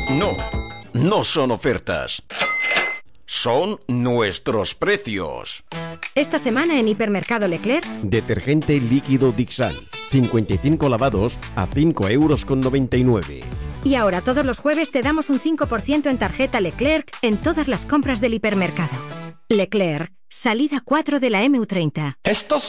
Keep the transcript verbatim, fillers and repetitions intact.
No, no son ofertas. Son nuestros precios. Esta semana en Hipermercado Leclerc. Detergente líquido Dixan. cincuenta y cinco lavados a cinco euros con noventa y nueve. Y ahora todos los jueves te damos un cinco por ciento en tarjeta Leclerc en todas las compras del hipermercado. Leclerc, salida cuatro de la eme u treinta. Estos